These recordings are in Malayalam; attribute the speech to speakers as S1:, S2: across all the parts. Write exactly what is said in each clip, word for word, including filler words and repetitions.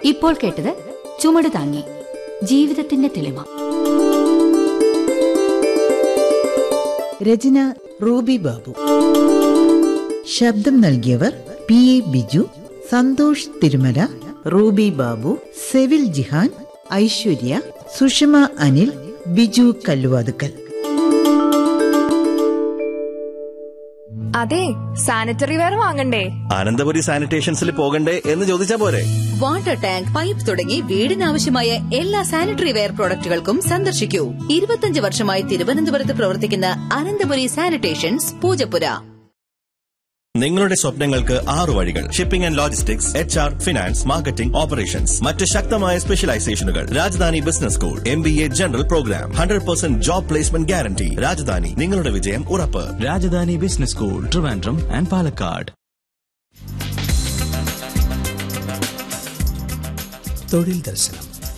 S1: ഇപ്പോൾ കേട്ടത് ചുമട് താങ്ങി, ജീവിതത്തിന്റെ തെളിമ.
S2: രചന റൂബി ബാബു. ശബ്ദം നൽകിയവർ P A Biju, Santhosh Thirumala, Ruby Babu, Sevil Jihan, Aishwarya, Sushma Anil, Biju Kalluvathukkal.
S3: അതെ, സാനിറ്ററി വെയർ വാങ്ങണ്ടേ?
S4: അനന്തപുരി സാനിറ്റേഷൻസിൽ പോകണ്ടേ എന്ന് ചോദിച്ചാ പോരെ?
S5: വാട്ടർ ടാങ്ക്, പൈപ്പ് തുടങ്ങി വീടിനാവശ്യമായ എല്ലാ സാനിറ്ററി വെയർ പ്രോഡക്റ്റുകൾക്കും സന്ദർശിക്കൂ. ഇരുപത്തിയഞ്ച് വർഷമായി തിരുവനന്തപുരത്ത് പ്രവർത്തിക്കുന്ന അനന്തപുരി സാനിറ്റേഷൻസ്, പൂജപ്പുര.
S4: നിങ്ങളുടെ സ്വപ്നങ്ങൾക്ക് ആറു വഴികൾ. Shipping and logistics, H R, finance, marketing, operations. മറ്റ് ശക്തമായ സ്പെഷ്യലൈസേഷനുകൾ. Rajdhani business school, M B A general programme, hundred percent job placement guarantee. Rajdhani, നിങ്ങളുടെ വിജയം ഉറപ്പ്.
S6: Rajdhani business school, Trivandrum and Palakkad.
S7: തൊഴിൽ ദർശനം.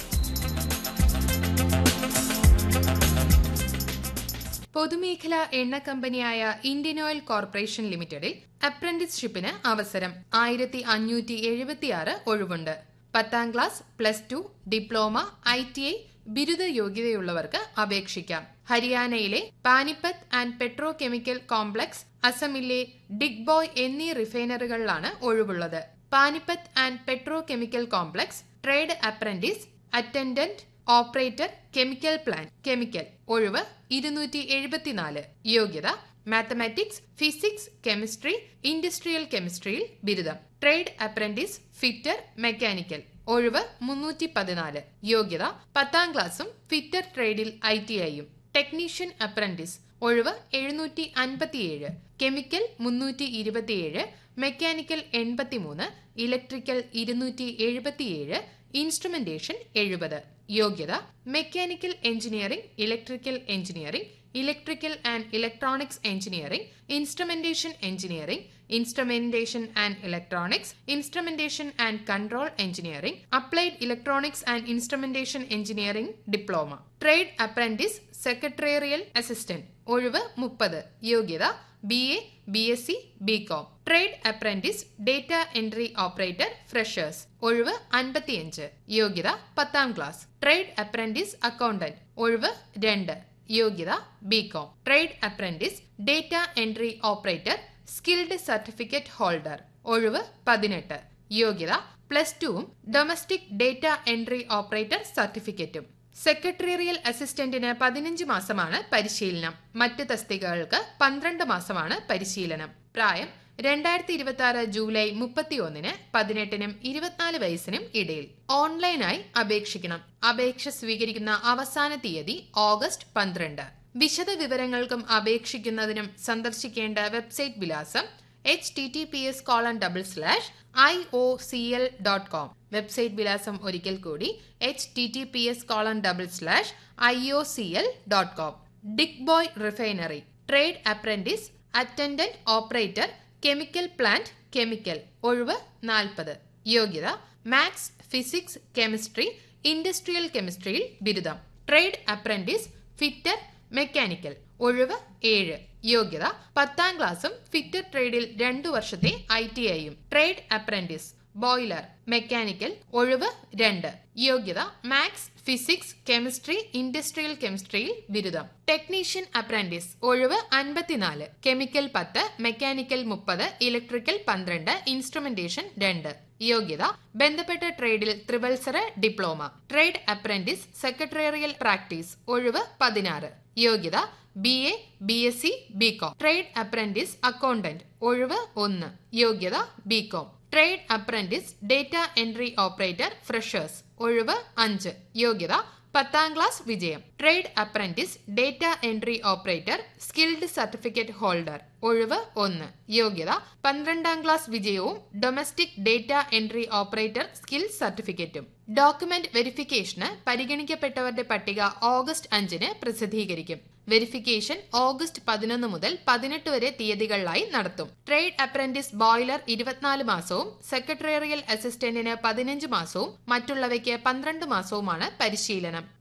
S8: പൊതുമേഖലാ എണ്ണ കമ്പനിയായ ഇന്ത്യൻ ഓയിൽ കോർപ്പറേഷൻ ലിമിറ്റഡിൽ അപ്രന്റീസ്ഷിപ്പിന് അവസരം. ആയിരത്തി അഞ്ഞൂറ്റി എഴുപത്തിയാറ് ഒഴിവുണ്ട്. പത്താം class, plus two, diploma, I T I ബിരുദ യോഗ്യതയുള്ളവർക്ക് അപേക്ഷിക്കാം. ഹരിയാനയിലെ Panipat and petro chemical complex, അസമിലെ ഡിഗ്ബോയ് എന്നീ റിഫൈനറികളിലാണ് ഒഴിവുള്ളത്. Panipat and petro chemical complex trade apprentice, attendant, operator, chemical plant, chemical ഒഴിവ് ഇരുന്നൂറ്റി എഴുപത്തിനാല്. യോഗ്യത മാത്തമാറ്റിക്സ്, ഫിസിക്സ്, കെമിസ്ട്രി, ഇൻഡസ്ട്രിയൽ കെമിസ്ട്രിയിൽ ബിരുദം. ട്രേഡ് അപ്രന്റീസ്, ഫിറ്റർ, മെക്കാനിക്കൽ ഒഴിവ് മുന്നൂറ്റി പതിനാല്. യോഗ്യത പത്താം ക്ലാസും ഫിറ്റർ ട്രേഡിൽ ഐ ടി ഐയും. ടെക്നീഷ്യൻ അപ്രന്റീസ് ഒഴിവ് എഴുന്നൂറ്റി അൻപത്തിയേഴ്. കെമിക്കൽ മുന്നൂറ്റി ഇരുപത്തിയേഴ്, മെക്കാനിക്കൽ എൺപത്തിമൂന്ന്, ഇലക്ട്രിക്കൽ ഇരുന്നൂറ്റി എഴുപത്തിയേഴ്, ഇൻസ്ട്രുമെന്റേഷൻ എഴുപത്. യോഗ്യത mechanical engineering, electrical engineering, electrical and electronics engineering, instrumentation engineering, instrumentation and electronics, instrumentation and control engineering, applied electronics and instrumentation engineering diploma. Trade apprentice, secretarial assistant ഒഴിവ് മുപ്പത്. യോഗ്യത B A, B S C, B com. Trade apprentice, data entry operator, freshers ഒഴിവ് അൻപത്തിയഞ്ച്. യോഗ്യത പത്താം ക്ലാസ്. ട്രേഡ് അപ്രന്റീസ് അക്കൗണ്ടന്റ് ഒഴിവ് രണ്ട്. യോഗ്യത B com. Trade apprentice, data entry operator, skilled certificate holder ഒഴിവ് പതിനെട്ട്. യോഗ്യത പ്ലസ് ടുവും ഡൊമസ്റ്റിക് ഡേറ്റ എൻട്രി ഓപ്പറേറ്റർ സർട്ടിഫിക്കറ്റും. സെക്രട്ടേറിയൽ അസിസ്റ്റന്റിന് പതിനഞ്ച് മാസമാണ് പരിശീലനം. മറ്റ് തസ്തികകൾക്ക് പന്ത്രണ്ട് മാസമാണ് പരിശീലനം. പ്രായം രണ്ടായിരത്തി ഇരുപത്തി ആറ് ജൂലൈ മുപ്പത്തിയൊന്നിന് പതിനെട്ടിനും ഇരുപത്തിനാല് വയസ്സിനും ഇടയിൽ. ഓൺലൈനായി അപേക്ഷിക്കണം. അപേക്ഷ സ്വീകരിക്കുന്ന അവസാന തീയതി ഓഗസ്റ്റ് പന്ത്രണ്ട്. വിശദ വിവരങ്ങൾക്കും അപേക്ഷിക്കുന്നതിനും സന്ദർശിക്കേണ്ട വെബ്സൈറ്റ് വിലാസം H T T P S colon double slash I O C L dot com. Website വിലാസം ഒരിക്കൽ കൂടി H T T P S colon double slash I O C L dot com. Digboi refinery trade apprentice, attendant, operator, chemical plant, chemical ഒഴിവ് നാൽപ്പത്. യോഗ്യത മാത്സ്, ഫിസിക്സ്, കെമിസ്ട്രി, ഇൻഡസ്ട്രിയൽ കെമിസ്ട്രിയിൽ ബിരുദം. ട്രേഡ് അപ്രന്റീസ്, ഫിറ്റർ, മെക്കാനിക്കൽ ഒഴിവ് ഏഴ്. യോഗ്യത പത്താം ക്ലാസും ഫിറ്റർ ട്രേഡിൽ രണ്ടു വർഷത്തെ ഐ ടി ഐയും. ട്രേഡ് അപ്രന്റീസ്, ബോയിലർ, മെക്കാനിക്കൽ ഒഴിവ് രണ്ട്. യോഗ്യത മാത്സ്, ഫിസിക്സ്, കെമിസ്ട്രി, ഇൻഡസ്ട്രിയൽ കെമിസ്ട്രിയിൽ ബിരുദം. ടെക്നീഷ്യൻ അപ്രന്റീസ് ഒഴിവ് അൻപത്തിനാല്. കെമിക്കൽ പത്ത്, മെക്കാനിക്കൽ മുപ്പത്, ഇലക്ട്രിക്കൽ പന്ത്രണ്ട്, ഇൻസ്ട്രുമെന്റേഷൻ രണ്ട്. യോഗ്യത ബന്ധപ്പെട്ട ട്രേഡിൽ ത്രിവത്സര diploma. Trade apprentice, secretarial practice ഒഴിവ് പതിനാറ്. യോഗ്യത B A, B S C, B com. Trade apprentice accountant ഒഴിവ് ഒന്ന്. യോഗ്യത B com. Trade apprentice, data entry operator, freshers ഒഴിവ് അഞ്ച്. യോഗ്യത പത്താം ക്ലാസ് വിജയം. Trade apprentice, data entry operator, skilled certificate holder ഒഴിവ് ഒന്ന്. യോഗ്യത പന്ത്രണ്ടാം ക്ലാസ് വിജയവും domestic data entry operator skill സർട്ടിഫിക്കറ്റും. ഡോക്യുമെന്റ് വെരിഫിക്കേഷന് പരിഗണിക്കപ്പെട്ടവരുടെ പട്ടിക ഓഗസ്റ്റ് അഞ്ചിന് പ്രസിദ്ധീകരിക്കും. വെരിഫിക്കേഷൻ ഓഗസ്റ്റ് പതിനൊന്ന് മുതൽ പതിനെട്ട് വരെ തീയതികളിലായി നടത്തും. ട്രേഡ് അപ്രന്റീസ് ബോയിലർ ഇരുപത്തിനാല് മാസവും സെക്രട്ടേറിയൽ അസിസ്റ്റന്റിന് പതിനഞ്ച് മാസവും മറ്റുള്ളവയ്ക്ക് പന്ത്രണ്ട് മാസവുമാണ് പരിശീലനം.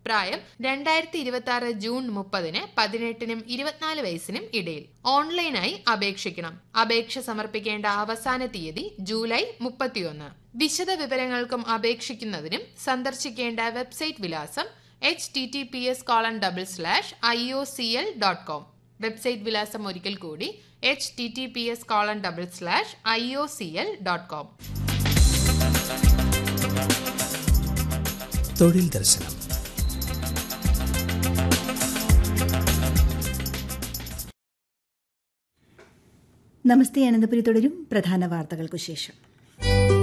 S8: പ്രായം രണ്ടായിരത്തി ഇരുപത്തി ആറ് ജൂൺ മുപ്പതിന് പതിനെട്ടിനും ഇരുപത്തിനാല് വയസ്സിനും ഇടയിൽ. ഓൺലൈനായി അപേക്ഷിക്കണം. അപേക്ഷ സമർപ്പിക്കേണ്ട അവസാന തീയതി ജൂലൈ മുപ്പത്തിയൊന്ന്. വിശദ വിവരങ്ങൾക്കും അപേക്ഷിക്കുന്നതിനും സന്ദർശിക്കേണ്ട വെബ്സൈറ്റ് വിലാസം H T T P S colon double slash I O C L dot com. Website വിലാസം ഒരിക്കൽ കൂടി H T T P S colon double slash I O C L dot com.
S7: തൊഴിൽ ദർശനം.
S9: നമസ്തേ അനന്തപുരി തുടരും പ്രധാന വാർത്തകൾക്കു ശേഷം.